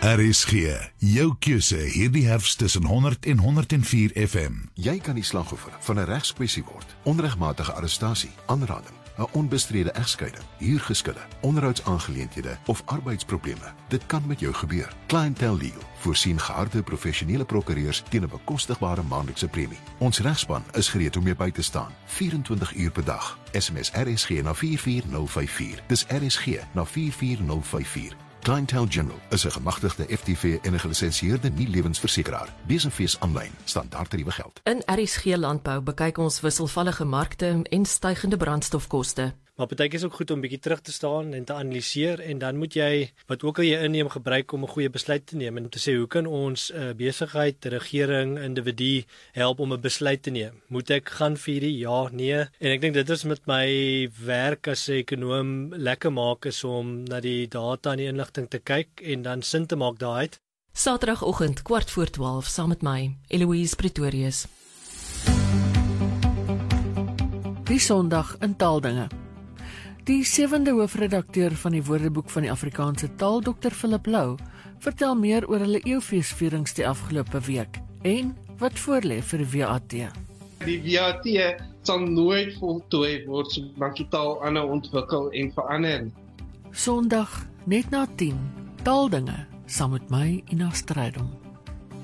RSG, jou keuse hierdie herfst tussen 100 en 104 FM. Jy kan die slagoffer van 'n regskwessie word. Onregmatige arrestasie, aanranding, 'n onbestrede egskeiding, huurgeskille, onderhoudsaangeleenthede of arbeidsprobleme. Dit kan met jou gebeur. Clientele Legal voorsien geharde professionele prokureurs teen 'n bekostigbare maandelikse premie. Ons regspan is gereed om jou by te staan, 24 uur per dag. SMS RSG na 44054. Dis RSG na 44054. Clientele General is 'n gemagtigde FTV en 'n gelisensieerde nie-lewensversekeraar. Besenfees aanlyn, standaard tariewe geld. In RSG Landbou bekyk ons wisselvallige markte en stygende brandstofkoste. Maar partykeer is ook goed om 'n bietjie terug te staan en te analiseer en dan moet jy, wat ook al jy inneem, gebruik om 'n goeie besluit te neem en om te sê hoe kan ons besigheid, regering, individu help om 'n besluit te neem. Moet ek gaan vir die ja, nee? En ek dink dit is met my werk as 'n ekonoom lekker maak is om na die data en die inligting te kyk en dan sin te maak daaruit. Saterdagoggend 11:15 saam met my, Eloise Pretorius. Die Sondag in taaldinge. Die 7de hoofredakteur van die Woordeboek van die Afrikaanse taal, Dr. Philip Lou, vertel meer oor hulle eeufeesvierings die afgelope week en wat voorlê vir die WAT. Die WAT sal nooit voltooi word solank die taal aanhou ontwikkel en verander. Sondag net na 10, taaldinge saam met my, Ina Strydom.